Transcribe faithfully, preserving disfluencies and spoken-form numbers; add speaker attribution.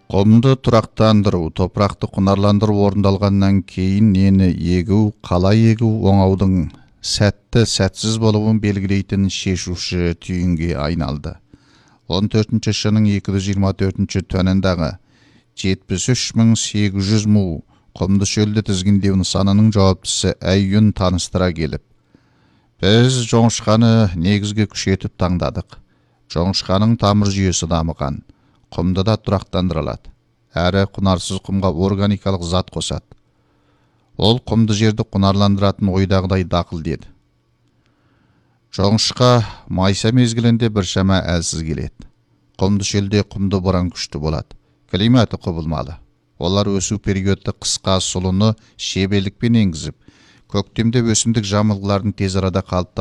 Speaker 1: Құмды тұрақтандыру, топырақты құнарландыру орындалғаннан кейін нені егу, қалай егу оңаудың сәтті сәтсіз болуын белгілейтін шешуші түйінге айналды. он төртінші шының екі жүз жиырма төртінші төніндағы жетпіс үш мың сегіз жүз му құмды шөлді тізгіндеу нысанының жауаптысы Әйюн таныстыра келіп, біз жоңышқаны негізге күшетіп таңдадық. Жоңышқаның тамыр жүйесі дамыған, құмды да тұрақтандырылады, әрі құнарсыз құмға органикалық зат қосады. Ол құмды жерді құнарландыратын ойдағыдай дақыл деді. Жоңышқа майса мезгілінде біршама әлсіз келеді. Құмды шөлде құмды боран күшті болады. Климаты құбылмалы. Олар өсу периоды қысқа сұлыны шебелікпен енгізіп, көктемде өсімдік жамылғылардың тез арада қалыптасуына